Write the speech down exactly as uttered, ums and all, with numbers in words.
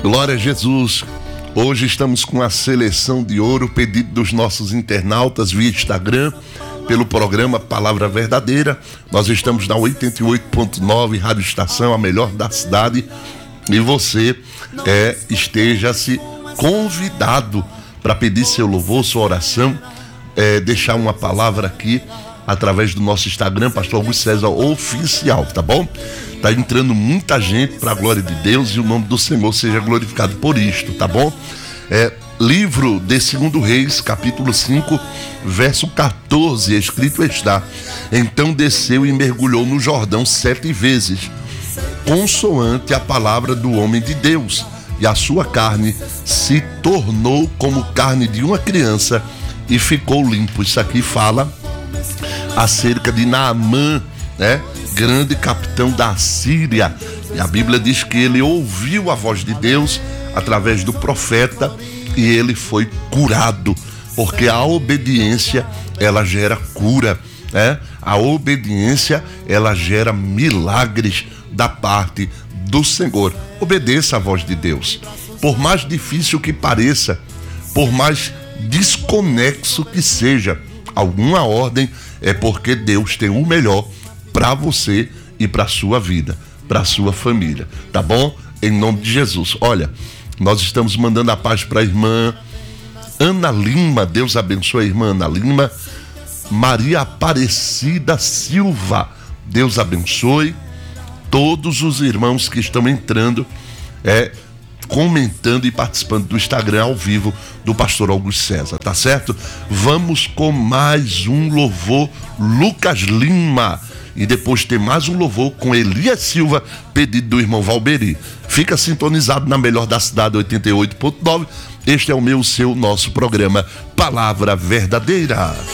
Glória a Jesus. Hoje estamos com a seleção de ouro, pedido dos nossos internautas via Instagram, pelo programa Palavra Verdadeira. Nós estamos na oitenta e oito ponto nove, Rádio Estação, a melhor da cidade. E você é, esteja-se convidado para pedir seu louvor, sua oração, é, deixar uma palavra aqui através do nosso Instagram, Pastor Augusto César Oficial, tá bom? Tá entrando muita gente para a glória de Deus e o nome do Senhor seja glorificado por isto, tá bom? É, livro de Segundo Reis, capítulo cinco, verso quatorze, escrito está: então desceu e mergulhou no Jordão sete vezes, consoante a palavra do homem de Deus, e a sua carne se tornou como carne de uma criança e ficou limpo. Isso aqui fala acerca de Naamã, né? Grande capitão da Síria. E a Bíblia diz que ele ouviu a voz de Deus através do profeta e ele foi curado, porque a obediência, ela gera cura, né? A obediência, ela gera milagres da parte do Senhor. Obedeça a voz de Deus, por mais difícil que pareça, por mais desconexo que seja alguma ordem, é porque Deus tem o melhor para você e para sua vida, para sua família, tá bom? Em nome de Jesus. Olha, nós estamos mandando a paz para a irmã Ana Lima. Deus abençoe a irmã Ana Lima. Maria Aparecida Silva, Deus abençoe todos os irmãos que estão entrando, é, comentando e participando do Instagram ao vivo do Pastor Augusto César, tá certo? Vamos com mais um louvor, Lucas Lima, e depois tem mais um louvor com Elias Silva, pedido do irmão Valberi. Fica sintonizado na melhor da cidade, oitenta e oito ponto nove. Este é o meu, o seu, nosso programa Palavra Verdadeira.